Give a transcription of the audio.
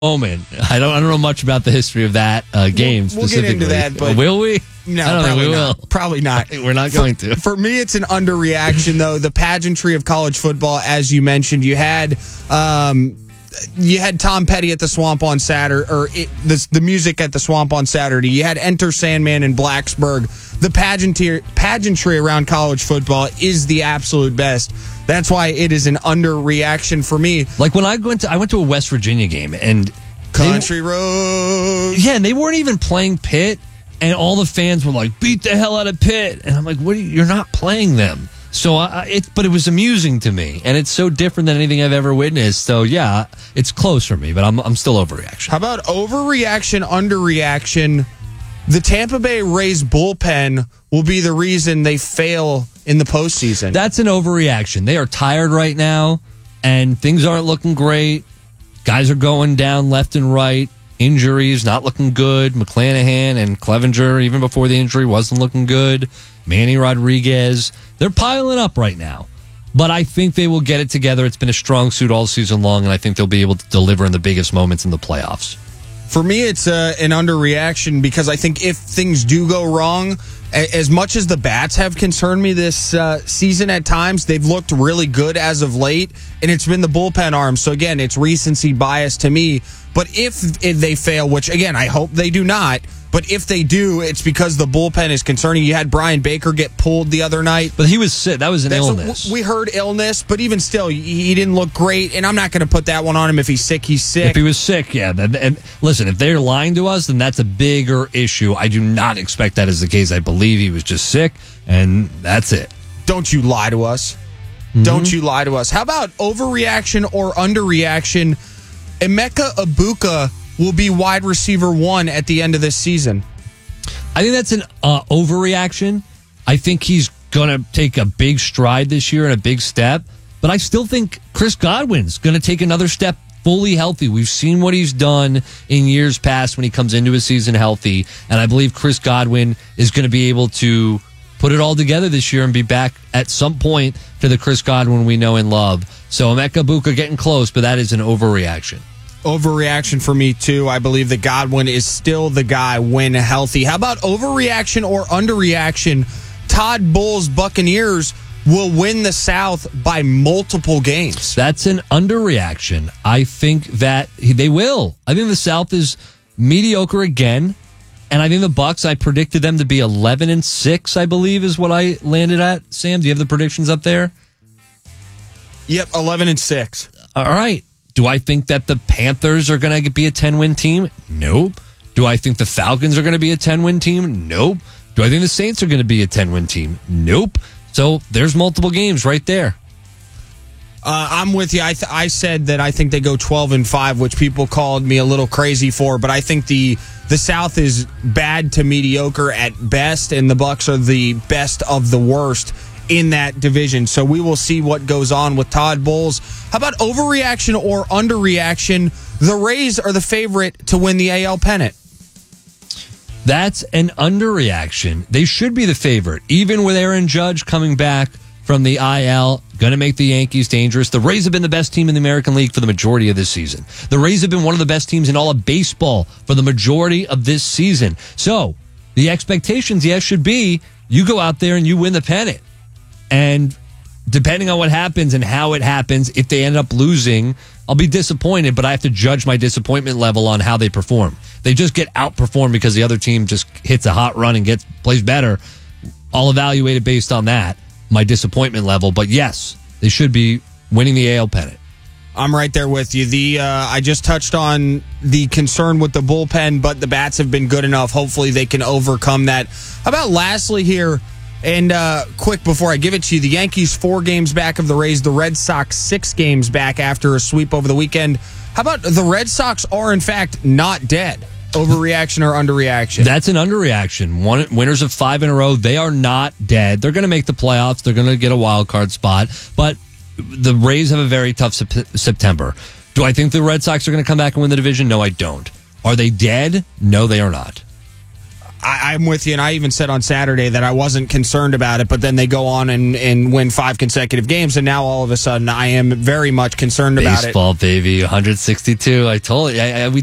moment. I don't know much about the history of that game We'll specifically. get into that, but will we? No, I don't think we will. Probably not. We're not going to. For me, it's an underreaction, though. The pageantry of college football, as you mentioned, you had Tom Petty at the Swamp on Saturday, or the music at the Swamp on Saturday. You had Enter Sandman in Blacksburg. The pageantry around college football is the absolute best. That's why it is an underreaction for me. Like when I went to a West Virginia game and Country Road. Yeah, and they weren't even playing Pitt, and all the fans were like, "Beat the hell out of Pitt," and I'm like, "What? You're not playing them." So but it was amusing to me, and it's so different than anything I've ever witnessed. So yeah, it's close for me, but I'm still overreaction. How about overreaction, underreaction? The Tampa Bay Rays bullpen will be the reason they fail in the postseason. That's an overreaction. They are tired right now, and things aren't looking great. Guys are going down left and right. Injuries not looking good. McClanahan and Clevenger, even before the injury, wasn't looking good. Manny Rodriguez, they're piling up right now. But I think they will get it together. It's been a strong suit all season long, and I think they'll be able to deliver in the biggest moments in the playoffs. For me, it's an underreaction because I think if things do go wrong, as much as the bats have concerned me this season at times, they've looked really good as of late, and it's been the bullpen arms. So again, it's recency bias to me. But if they fail, which again, I hope they do not, but if they do, it's because the bullpen is concerning. You had Brian Baker get pulled the other night. But he was sick. That was an illness. We heard illness, but even still, he didn't look great, and I'm not going to put that one on him. If he's sick, he's sick. If he was sick, yeah. And listen, if they're lying to us, then that's a bigger issue. I do not expect that is the case. I believe he was just sick, and that's it. Don't you lie to us. Mm-hmm. Don't you lie to us. How about overreaction or underreaction? Emeka Ibuka will be wide receiver 1 at the end of this season. I think that's an overreaction. I think he's going to take a big stride this year and a big step. But I still think Chris Godwin's going to take another step fully healthy. We've seen what he's done in years past when he comes into a season healthy. And I believe Chris Godwin is going to be able to put it all together this year and be back at some point to the Chris Godwin we know and love. So Emeka Ibuka getting close, but that is an overreaction. Overreaction for me, too. I believe that Godwin is still the guy when healthy. How about overreaction or underreaction? Todd Bowles' Buccaneers will win the South by multiple games. That's an underreaction. I think that they will. I think the South is mediocre again, and I think the Bucs, I predicted them to be 11-6, I believe, is what I landed at. Sam, do you have the predictions up there? Yep, 11-6. All right. Do I think that the Panthers are going to be a 10-win team? Nope. Do I think the Falcons are going to be a 10-win team? Nope. Do I think the Saints are going to be a 10-win team? Nope. So there's multiple games right there. I'm with you. I said that I think they go 12-5, which people called me a little crazy for, but I think the South is bad to mediocre at best, and the Bucs are the best of the worst in that division. So we will see what goes on with Todd Bowles. How about overreaction or underreaction? The Rays are the favorite to win the AL pennant. That's an underreaction. They should be the favorite, even with Aaron Judge coming back from the IL, going to make the Yankees dangerous. The Rays have been the best team in the American League for the majority of this season. The Rays have been one of the best teams in all of baseball for the majority of this season. So the expectations, yes, should be you go out there and you win the pennant. And depending on what happens and how it happens, if they end up losing, I'll be disappointed, but I have to judge my disappointment level on how they perform. They just get outperformed because the other team just hits a hot run and plays better. I'll evaluate it based on that, my disappointment level. But yes, they should be winning the AL pennant. I'm right there with you. I just touched on the concern with the bullpen, but the bats have been good enough. Hopefully they can overcome that. How about lastly here, and quick before I give it to you, the Yankees 4 games back of the Rays, the Red Sox 6 games back after a sweep over the weekend. How about the Red Sox are, in fact, not dead? Overreaction or underreaction? That's an underreaction. Winners of 5 in a row. They are not dead. They're going to make the playoffs. They're going to get a wild card spot. But the Rays have a very tough September. Do I think the Red Sox are going to come back and win the division? No, I don't. Are they dead? No, they are not. I'm with you, and I even said on Saturday that I wasn't concerned about it, but then they go on and win 5 consecutive games, and now all of a sudden I am very much concerned about it. Baseball, baby, 162. I told you. We